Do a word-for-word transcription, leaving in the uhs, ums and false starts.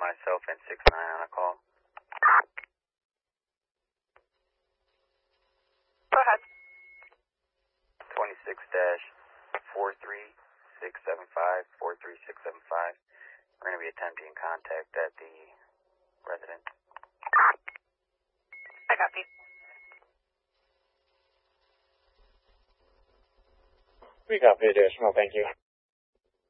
myself and six nine on a call. Go ahead. twenty-six dash four three six seven five, four three six seven five. We're going to be attempting contact at the residence. I copy. We copy additional, thank you.